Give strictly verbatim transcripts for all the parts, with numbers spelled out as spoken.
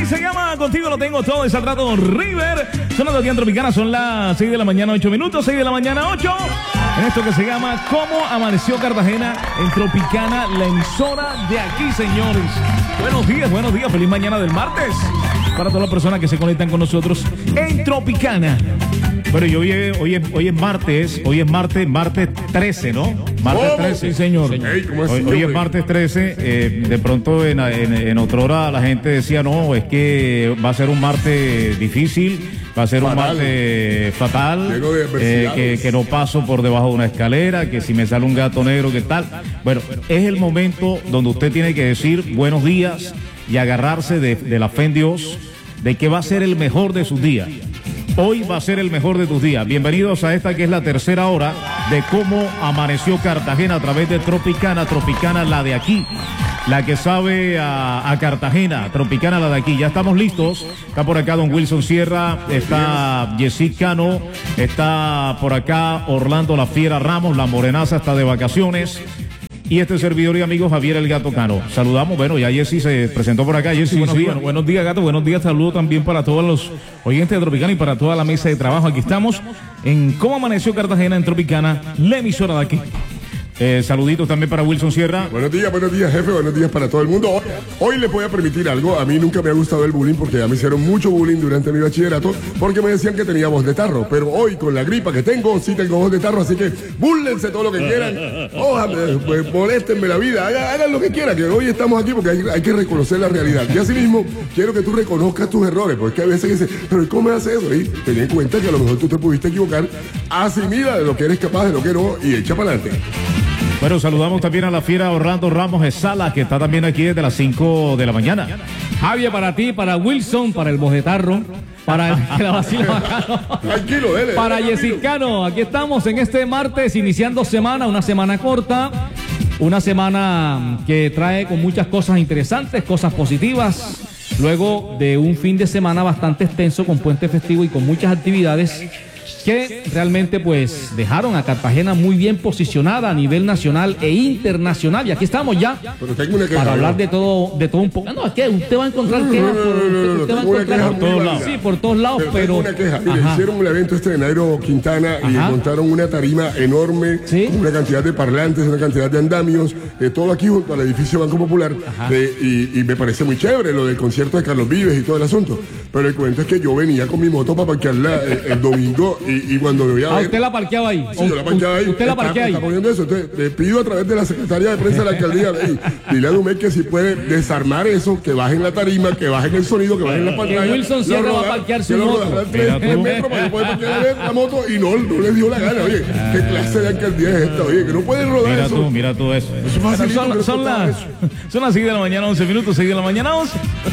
se llama Contigo lo tengo todo, es al rato River. Sonando aquí en Tropicana, son las seis de la mañana, ocho minutos, seis de la mañana, ocho. En esto que se llama ¿Cómo amaneció Cartagena? En Tropicana, la emisora de aquí, señores. Buenos días, buenos días, feliz mañana del martes. Para todas las personas que se conectan con nosotros en Tropicana. Pero yo hoy es, hoy es, hoy es martes, hoy es martes, martes trece, ¿no? Martes trece, sí, señor. Hey, ¿cómo es, hoy, señor? hoy es martes trece, eh, de pronto en, en, en otra hora la gente decía, no, es que va a ser un martes difícil, va a ser fatal. un martes fatal, Lleno de eh, que, que no paso por debajo de una escalera, que si me sale un gato negro, ¿qué tal? Bueno, es el momento donde usted tiene que decir buenos días y agarrarse de, de la fe en Dios, de que va a ser el mejor de sus días. Hoy va a ser el mejor de tus días. Bienvenidos a esta que es la tercera hora de Cómo amaneció Cartagena a través de Tropicana. Tropicana, la de aquí, la que sabe a, a Cartagena. Tropicana, la de aquí. Ya estamos listos. Está por acá don Wilson Sierra, está Jessica Cano, está por acá Orlando La Fiera Ramos, la morenaza está de vacaciones. Y este servidor y amigo Javier el Gato Cano. Saludamos, bueno, ya Jessy se presentó por acá. Jessy, buenos sí, días. Bueno, buenos días, Gato, buenos días. Saludo también para todos los oyentes de Tropicana y para toda la mesa de trabajo. Aquí estamos en Cómo amaneció Cartagena en Tropicana, la emisora de aquí. Eh, saluditos también para Wilson Sierra. Buenos días, buenos días, jefe, buenos días para todo el mundo. Hoy, hoy les voy a permitir algo. A mí nunca me ha gustado el bullying porque ya me hicieron mucho bullying durante mi bachillerato porque me decían que tenía voz de tarro. Pero hoy, con la gripa que tengo, sí tengo voz de tarro, así que búrlense todo lo que quieran. Ójame, pues, moléstenme la vida, hagan, hagan lo que quieran, que hoy estamos aquí porque hay, hay que reconocer la realidad. Y así mismo, quiero que tú reconozcas tus errores, porque a veces dicen, pero ¿cómo haces eso? Y ten en cuenta que a lo mejor tú te pudiste equivocar, asimila de lo que eres capaz, de lo que no, y echa para adelante. Bueno, saludamos también a la fiera Orlando Ramos de Sala, que está también aquí desde las cinco de la mañana. Javier, para ti, para Wilson, para el Mojetarro, para el que la vacila bacano. Tranquilo, dele. Para Jessicano, aquí estamos en este martes, iniciando semana, una semana corta, una semana que trae con muchas cosas interesantes, cosas positivas, luego de un fin de semana bastante extenso con puente festivo y con muchas actividades que realmente pues dejaron a Cartagena muy bien posicionada a nivel nacional e internacional. Y aquí estamos ya Pero tengo una queja, para hablar ¿no? de todo, de todo un poco. No, es que usted va a encontrar quejas por, no, no, no, usted va a tengo una encontrar queja por muy todos válida. lados. Sí, por todos lados, Pero, pero. tengo una queja. Mire, Ajá. hicieron un evento este de Nairo Quintana y Ajá. montaron una tarima enorme, ¿Sí? con una cantidad de parlantes, una cantidad de andamios, eh, todo aquí junto al edificio Banco Popular. Eh, y, y me parece muy chévere lo del concierto de Carlos Vives y todo el asunto. Pero el cuento es que yo venía con mi moto para parquearla eh, el domingo y, y cuando me voy a Ah, ver. usted la parqueaba ahí. Sí, yo la parqueaba ahí. Usted la Está- parquea ahí. Está poniendo eso. Entonces, le pido a través de la secretaria de prensa de la alcaldía, hey, dile a Dumé que si puede desarmar eso, que bajen la tarima, que bajen el sonido, que bajen la pantalla. Wilson Lo Sierra va a roda- parquear su que lo moto. rodarán Mira tres tú. metros para que pueda parquear la, la moto y no, no le dio la gana. Oye, ¿qué clase de alcaldía es esta? Oye, que no pueden rodar Mira eso. tú, mira tú eso. Eso facilita Son, que son no las, eso. son las seis de la mañana, once minutos, seis de la mañana, once.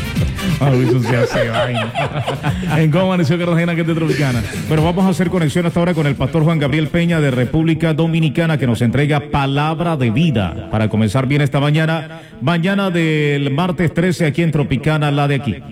Ah, Wilson se hace vaina. En Cómo amaneció Cartagena, que es de Tropicana. Pero vamos a hacer conexión hasta ahora con el pastor Juan Gabriel Peña de República Dominicana, que nos entrega palabra de vida para comenzar bien esta mañana. Mañana del martes trece aquí en Tropicana, la de aquí.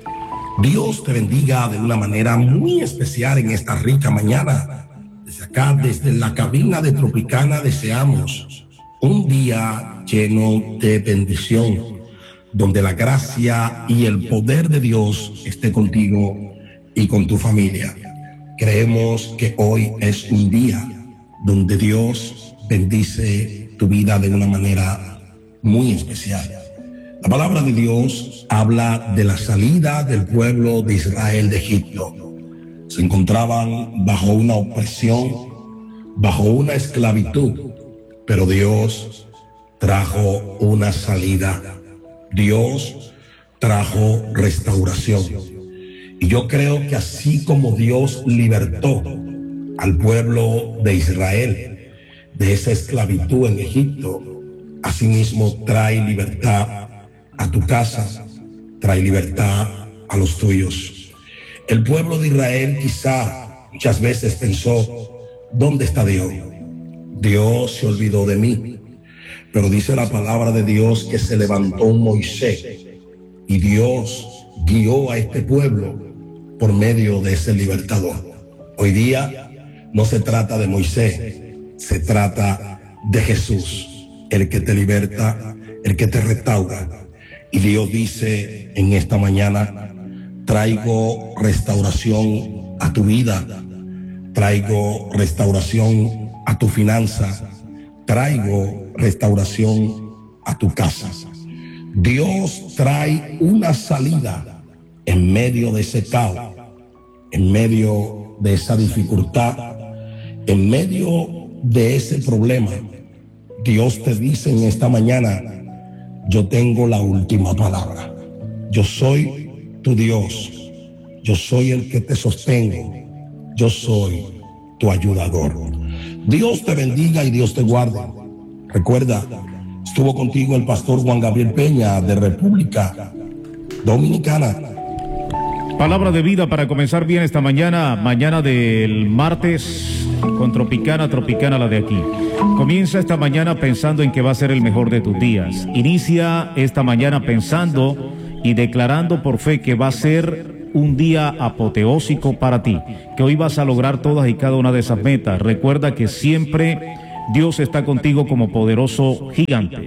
Dios te bendiga de una manera muy especial en esta rica mañana. Desde acá, desde la cabina de Tropicana, deseamos un día lleno de bendición, donde la gracia y el poder de Dios esté contigo y con tu familia. Creemos que hoy es un día donde Dios bendice tu vida de una manera muy especial. La palabra de Dios habla de la salida del pueblo de Israel de Egipto. Se encontraban bajo una opresión, bajo una esclavitud, pero Dios trajo una salida. Dios trajo restauración. Y yo creo que así como Dios libertó al pueblo de Israel de esa esclavitud en Egipto, asimismo trae libertad a tu casa, trae libertad a los tuyos. El pueblo de Israel quizá muchas veces pensó, ¿dónde está Dios? Dios se olvidó de mí. Pero dice la palabra de Dios que se levantó un Moisés y Dios guió a este pueblo por medio de ese libertador. Hoy día no se trata de Moisés, se trata de Jesús, el que te liberta, el que te restaura. Y Dios dice en esta mañana, traigo restauración a tu vida, traigo restauración a tu finanza, traigo restauración a tu casa. Dios trae una salida en medio de ese caos, en medio de esa dificultad, en medio de ese problema. Dios te dice en esta mañana: yo tengo la última palabra. Yo soy tu Dios. Yo soy el que te sostengo. Yo soy tu ayudador. Dios te bendiga y Dios te guarde. Recuerda, estuvo contigo el pastor Juan Gabriel Peña de República Dominicana. Palabra de vida para comenzar bien esta mañana, mañana del martes, con Tropicana, Tropicana la de aquí. Comienza esta mañana pensando en que va a ser el mejor de tus días. Inicia esta mañana pensando y declarando por fe que va a ser un día apoteósico para ti, que hoy vas a lograr todas y cada una de esas metas. Recuerda que siempre Dios está contigo como poderoso gigante.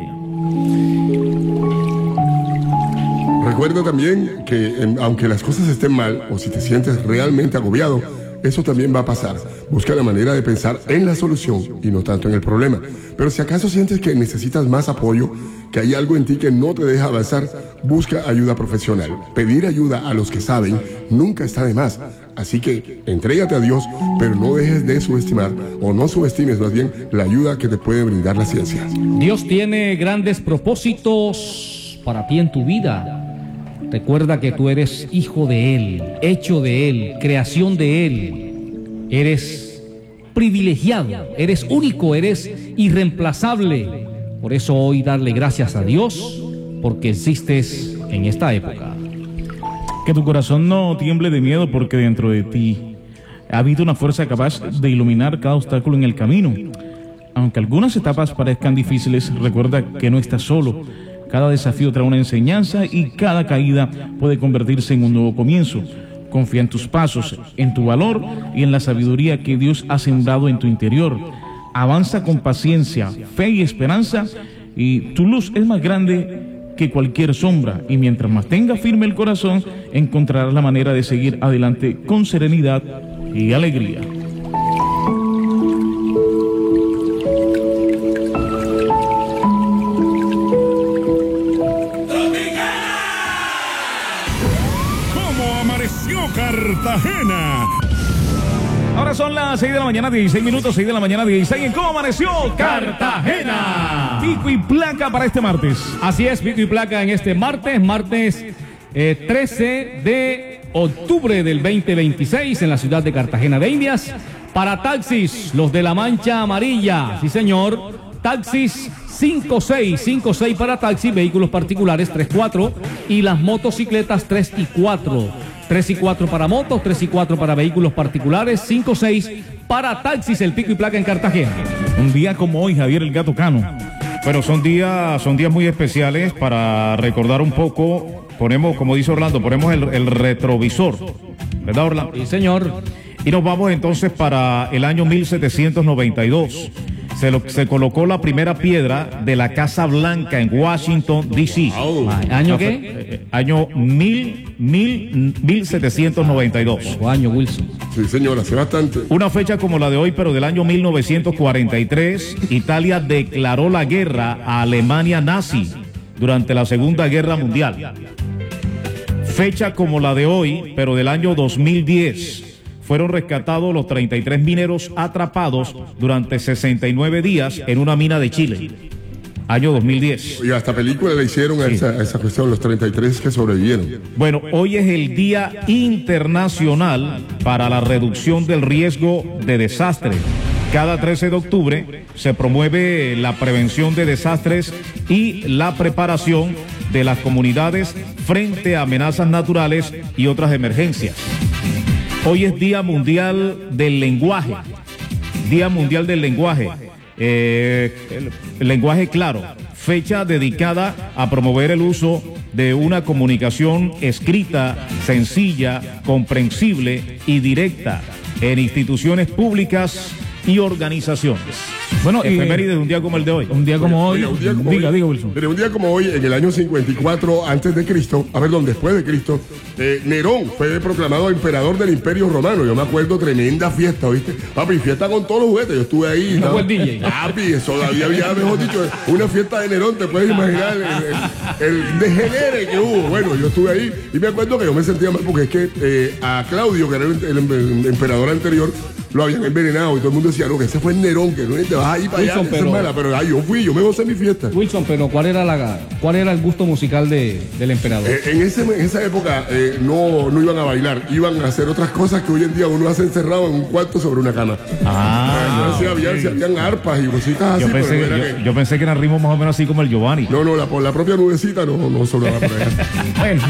Recuerda también que eh, aunque las cosas estén mal o si te sientes realmente agobiado, eso también va a pasar. Busca la manera de pensar en la solución y no tanto en el problema. Pero si acaso sientes que necesitas más apoyo, que hay algo en ti que no te deja avanzar, busca ayuda profesional. Pedir ayuda a los que saben nunca está de más. Así que entrégate a Dios, pero no dejes de subestimar, o no subestimes más bien, la ayuda que te puede brindar la ciencia. Dios tiene grandes propósitos para ti en tu vida. Recuerda que tú eres hijo de Él, hecho de Él, creación de Él. Eres privilegiado, eres único, eres irreemplazable. Por eso hoy darle gracias a Dios porque existes en esta época. Que tu corazón no tiemble de miedo, porque dentro de ti habita una fuerza capaz de iluminar cada obstáculo en el camino. Aunque algunas etapas parezcan difíciles, recuerda que no estás solo. Cada desafío trae una enseñanza y cada caída puede convertirse en un nuevo comienzo. Confía en tus pasos, en tu valor y en la sabiduría que Dios ha sembrado en tu interior. Avanza con paciencia, fe y esperanza, y tu luz es más grande que cualquier sombra. Y mientras más tengas firme el corazón, encontrarás la manera de seguir adelante con serenidad y alegría. Cartagena. Ahora son las seis de la mañana, dieciséis minutos, seis de la mañana, dieciséis. ¿En cómo amaneció Cartagena? Pico y placa para este martes. Así es, pico y placa en este martes, martes eh, trece de octubre del veinte veintiséis en la ciudad de Cartagena de Indias. Para taxis, los de la mancha amarilla, sí señor, taxis cinco seis, cinco seis para taxis, vehículos particulares tres cuatro y las motocicletas tres y cuatro. tres y cuatro para motos, tres y cuatro para vehículos particulares, cinco seis para taxis, el pico y placa en Cartagena. Un día como hoy, Javier el Gato Cano. Pero son días, son días muy especiales para recordar un poco. Ponemos, como dice Orlando, ponemos el, el retrovisor, ¿verdad, Orlando? Sí, señor. Y nos vamos entonces para el año mil setecientos noventa y dos. Se, lo, se colocó la primera piedra de la Casa Blanca en Washington, D C Oh. ¿Año qué? Eh, año mil, mil, mil setecientos noventa y dos. O año, Wilson. Sí, señor, hace bastante. Una fecha como la de hoy, pero del año mil novecientos cuarenta y tres, Italia declaró la guerra a Alemania nazi durante la Segunda Guerra Mundial. Fecha como la de hoy, pero del año dos mil diez. Fueron rescatados los treinta y tres mineros atrapados durante sesenta y nueve días en una mina de Chile. Año dos mil diez. Y hasta película le hicieron a, Sí. esa, a esa cuestión, los treinta y tres que sobrevivieron. Bueno, hoy es el Día Internacional para la Reducción del Riesgo de Desastres. Cada trece de octubre se promueve la prevención de desastres y la preparación de las comunidades frente a amenazas naturales y otras emergencias. Hoy es Día Mundial del Lenguaje. Día Mundial del Lenguaje. Eh, el, el lenguaje claro. Fecha dedicada a promover el uso de una comunicación escrita, sencilla, comprensible y directa en instituciones públicas y organizaciones. Bueno, y efeméride de un día como el de hoy. un día como hoy, Oiga, un día como diga, hoy, diga, Wilson. mire, un día como hoy, en el año cincuenta y cuatro antes de Cristo, a perdón, después de Cristo, eh, Nerón fue proclamado emperador del Imperio Romano. Yo me acuerdo, tremenda fiesta, ¿viste? Papi, fiesta con todos los juguetes. Yo estuve ahí. No ¿no? fue el D J. Papi, eso todavía había, mejor dicho, una fiesta de Nerón, te puedes imaginar el, el, el degenere que hubo. Bueno, yo estuve ahí y me acuerdo que yo me sentía mal porque es que eh, a Claudio, que era el, el, el emperador anterior, lo habían envenenado y todo el mundo decía, no, que ese fue el Nerón, que no te vas a ir para allá, Wilson, que esa pero- es mala. Pero ay, yo fui, yo me gocé mi fiesta. Wilson, pero ¿cuál era la cuál era el gusto musical de, del emperador? Eh, en, ese, en esa época eh, no, no iban a bailar, iban a hacer otras cosas que hoy en día uno hace encerrado en un cuarto sobre una cama. Ah, Entonces, ok. había, habían arpas y cositas así, Yo pero pensé, no era yo, que... yo pensé que eran ritmos más o menos así como el Giovanni. No, no, la, por la propia nubecita no, no sonaba por allá. Bueno,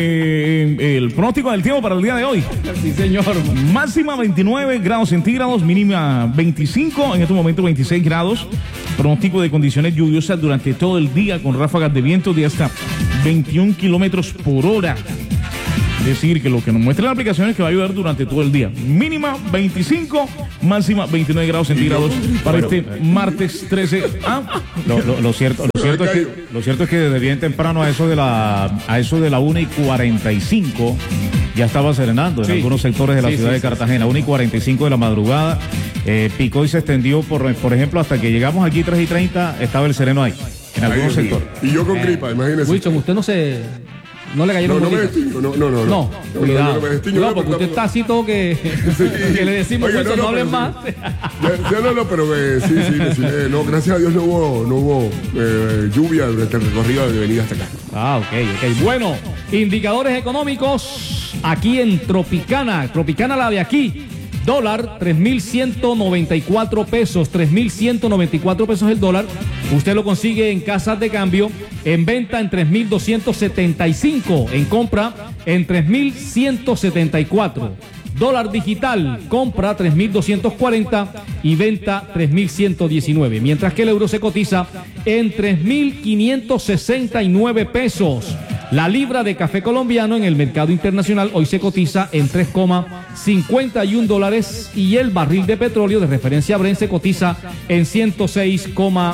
eh, el pronóstico del tiempo para el día de hoy. Sí, señor. Máxima veintinueve grados centígrados, mínima veinticinco, en este momento veintiséis grados. Pronóstico de condiciones lluviosas durante todo el día con ráfagas de viento de hasta veintiún kilómetros por hora. Es decir, que lo que nos muestra la aplicación es que va a llover durante todo el día. Mínima veinticinco, máxima veintinueve grados centígrados para este martes trece. Ah, Lo, lo- lo cierto, lo, cierto es que, lo cierto es que desde bien temprano a eso de la a eso de la una y cuarenta y cinco ya estaba serenando en Sí. algunos sectores de la Sí, ciudad sí, de sí. Cartagena. una y cuarenta y cinco de la madrugada. Eh, picó y se extendió, por, por ejemplo, hasta que llegamos aquí tres y treinta, estaba el sereno ahí, en Ay, algunos Dios mío. sectores. Y yo con gripa, imagínese. Wilson, usted no se no le No, cayeron no me bolitas. destiño, no, no, no. No, no, cuidado. No, no me destiño, Cuidado, no, porque usted está así todo que, que le decimos, Oiga, Wilson, no, hablen pero más. sí. Ya, ya no, no, pero eh, sí, sí, decirle, no, gracias a Dios no hubo, no hubo eh, lluvia durante el recorrido de venir hasta acá. Ah, ok, ok. Bueno, indicadores económicos aquí en Tropicana. Tropicana la de aquí. Dólar, tres mil ciento noventa y cuatro pesos. tres mil ciento noventa y cuatro pesos el dólar. Usted lo consigue en casas de cambio. En venta en tres mil doscientos setenta y cinco. En compra en tres mil ciento setenta y cuatro. Dólar digital, compra tres mil doscientos cuarenta y venta tres mil ciento diecinueve. Mientras que el euro se cotiza en tres mil quinientos sesenta y nueve pesos. La libra de café colombiano en el mercado internacional hoy se cotiza en tres coma cincuenta y uno dólares y el barril de petróleo de referencia Brent se cotiza en ciento seis coma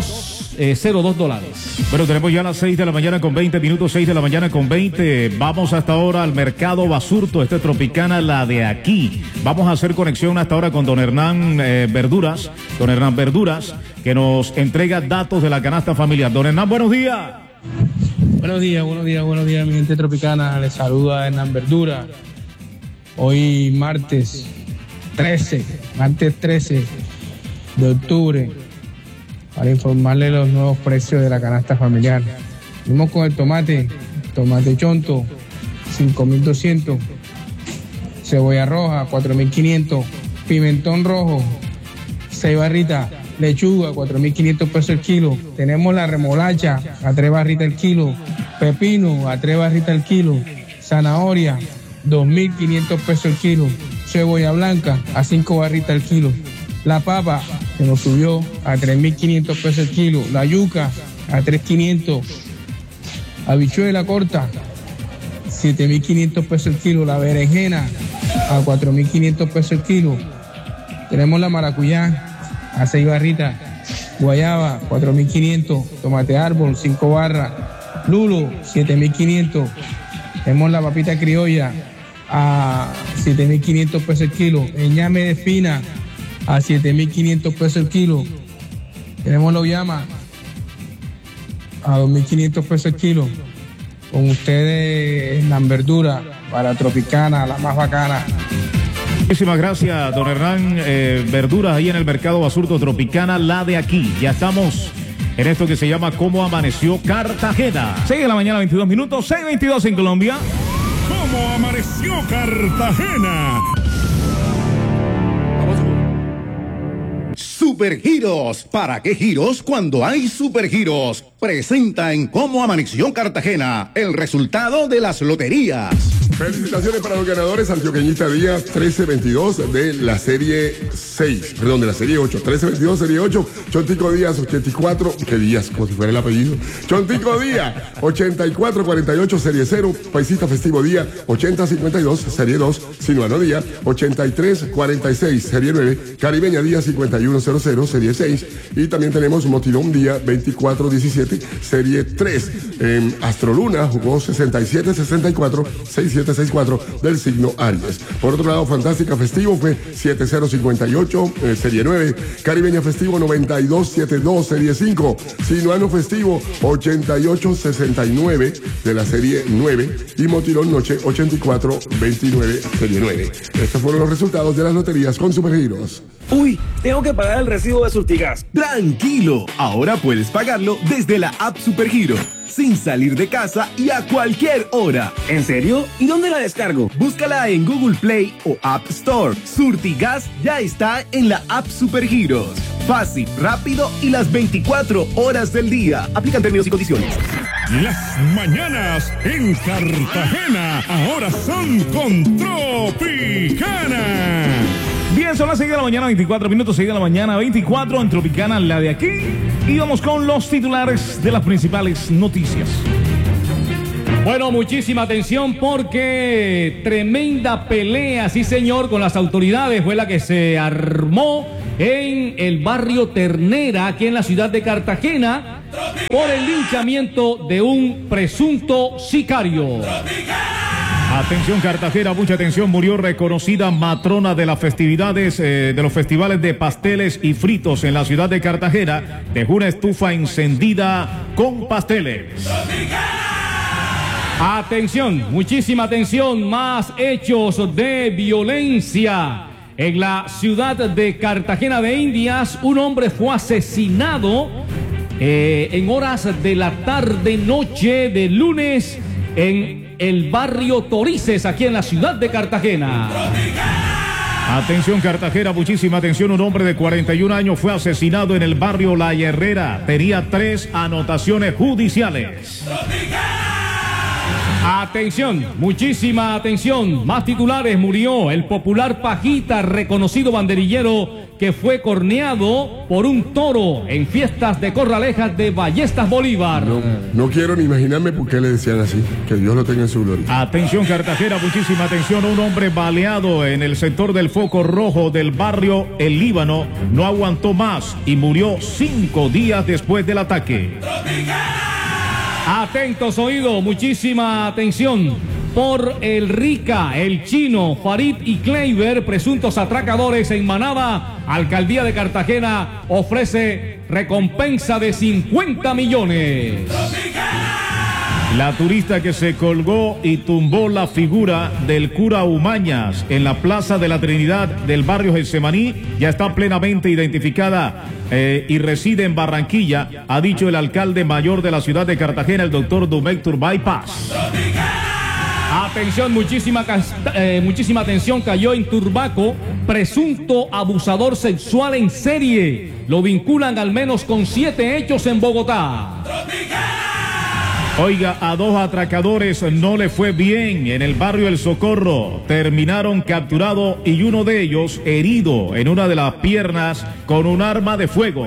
cero dos dólares. Bueno, tenemos ya las seis de la mañana con veinte minutos, seis de la mañana con veinte. Vamos hasta ahora al mercado Basurto, este es Tropicana, la de aquí. Vamos a hacer conexión hasta ahora con don Hernán eh, Verduras, don Hernán Verduras, que nos entrega datos de la canasta familiar. Don Hernán, buenos días. Buenos días, buenos días, buenos días, mi gente tropicana. Les saluda Hernán Verdura. Hoy martes trece, martes trece de octubre, para informarles los nuevos precios de la canasta familiar. Vamos con el tomate, tomate chonto, cinco mil doscientos, cebolla roja, cuatro mil quinientos, pimentón rojo, seis barritas, lechuga, cuatro mil quinientos pesos el kilo. Tenemos la remolacha a tres barritas el kilo, pepino a tres barritas el kilo, zanahoria, dos mil quinientos pesos el kilo, cebolla blanca a cinco barritas el kilo. La papa que nos subió a tres mil quinientos pesos el kilo, la yuca a tres mil quinientos, habichuela corta siete mil quinientos pesos el kilo, la berenjena a cuatro mil quinientos pesos el kilo. Tenemos la maracuyá a seis barritas, guayaba cuatro mil quinientos, tomate árbol cinco barras, lulo siete mil quinientos. Tenemos la papita criolla a siete mil quinientos pesos el kilo, el ñame de espina a siete mil quinientos pesos el kilo. Tenemos la uyama a dos mil quinientos pesos el kilo. Con ustedes la verdura para Tropicana, la más bacana. Muchísimas gracias, don Hernán eh, Verduras, ahí en el mercado Basurto Tropicana, la de aquí. Ya estamos en esto que se llama ¿Cómo amaneció Cartagena? seis de la mañana, veintidós minutos, seis veintidós en Colombia. ¿Cómo amaneció Cartagena? Supergiros. ¿Para qué giros cuando hay supergiros? Presenta en Cómo amaneció Cartagena el resultado de las loterías. Felicitaciones para los ganadores. Antioqueñita Díaz, trece veintidós de la serie seis. Perdón, de la serie ocho. trece veintidós, serie ocho. Chontico Díaz, ochenta y cuatro. ¿Qué Díaz? Como si fuera el apellido. Chontico Díaz, ochenta y cuatro cuarenta y ocho, serie cero. Paisita Festivo Díaz, ochenta cincuenta y dos, serie dos. Sinuano Díaz, ochenta y tres cuarenta y seis, serie nueve. Caribeña Díaz, cincuenta y uno cero cero, serie seis. Y también tenemos Motilón Díaz, veinticuatro diecisiete, serie tres. En Astroluna jugó sesenta y siete sesenta y cuatro, sesenta y siete sesenta y cuatro del signo Aries. Por otro lado, Fantástica Festivo fue setenta cincuenta y ocho, eh, serie nueve. Caribeña Festivo noventa y dos setenta y dos, serie cinco. Sinuano Festivo ochenta y ocho sesenta y nueve de la serie nueve. Y Motilón Noche ochenta y cuatro veintinueve, serie nueve. Estos fueron los resultados de las loterías con Supergiros. Uy, tengo que pagar el recibo de Surtigas. Tranquilo, ahora puedes pagarlo desde la app Supergiro, sin salir de casa y a cualquier hora. ¿En serio? ¿Y dónde la descargo? Búscala en Google Play o App Store. Surtigas ya está en la app Supergiros. Fácil, rápido y las veinticuatro horas del día. Aplican términos y condiciones. Las mañanas en Cartagena ahora son con Tropicana. Bien, son las seis de la mañana, veinticuatro minutos, seis de la mañana, veinticuatro en Tropicana, la de aquí. Y vamos con los titulares de las principales noticias. Bueno, muchísima atención porque tremenda pelea, sí señor, con las autoridades fue la que se armó en el barrio Ternera, aquí en la ciudad de Cartagena, por el linchamiento de un presunto sicario. Atención Cartagena, mucha atención, murió reconocida matrona de las festividades, eh, de los festivales de pasteles y fritos en la ciudad de Cartagena. Dejó una estufa encendida con pasteles. Atención, muchísima atención, más hechos de violencia. En la ciudad de Cartagena de Indias, un hombre fue asesinado eh, en horas de la tarde-noche de lunes en el barrio Torices, aquí en la ciudad de Cartagena. Atención Cartagena, muchísima atención, un hombre de cuarenta y un años fue asesinado en el barrio La Herrera. Tenía tres anotaciones judiciales. Atención, muchísima atención, más titulares. Murió el popular Pajita, reconocido banderillero que fue corneado por un toro en fiestas de Corralejas de Ballestas, Bolívar. No, no quiero ni imaginarme por qué le decían así. Que Dios lo tenga en su gloria. Atención Cartagena, muchísima atención, un hombre baleado en el sector del Foco Rojo del barrio El Líbano no aguantó más y murió cinco días después del ataque. Atentos oídos, muchísima atención. Por el Rica, el Chino, Farid y Kleiber, presuntos atracadores en Manaba, Alcaldía de Cartagena ofrece recompensa de cincuenta millones. La turista que se colgó y tumbó la figura del cura Umañas en la Plaza de la Trinidad del barrio Getsemaní ya está plenamente identificada eh, y reside en Barranquilla, ha dicho el alcalde mayor de la ciudad de Cartagena, el doctor Dumectur Bypass. Atención, muchísima, eh, muchísima atención, cayó en Turbaco presunto abusador sexual en serie. Lo vinculan al menos con siete hechos en Bogotá. Oiga, a dos atracadores no le fue bien en el barrio El Socorro. Terminaron capturados y uno de ellos herido en una de las piernas con un arma de fuego.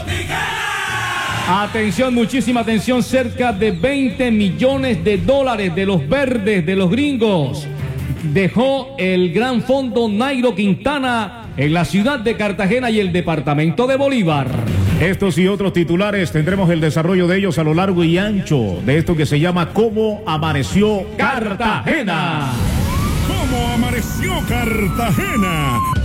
Atención, muchísima atención, cerca de veinte millones de dólares de los verdes, de los gringos, dejó el gran fondo Nairo Quintana en la ciudad de Cartagena y el departamento de Bolívar. Estos y otros titulares tendremos el desarrollo de ellos a lo largo y ancho de esto que se llama ¿Cómo amaneció Cartagena? ¿Cómo amaneció Cartagena?